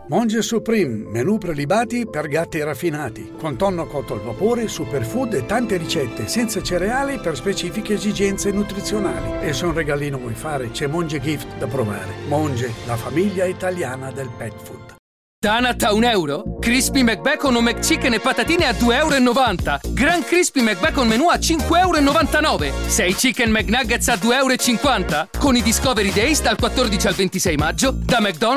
Monge Supreme, menù prelibati per gatti raffinati, con tonno cotto al vapore, superfood e tante ricette senza cereali per specifiche esigenze nutrizionali. E se un regalino vuoi fare, c'è Monge Gift da provare. Monge, la famiglia italiana del pet food. Tanat a €1? Crispy McBacon o McChicken e patatine a €2,90. Gran Crispy McBacon menù a €5,99. 6 Chicken McNuggets a €2,50. Con i Discovery Days dal 14 al 26 maggio da McDonald's.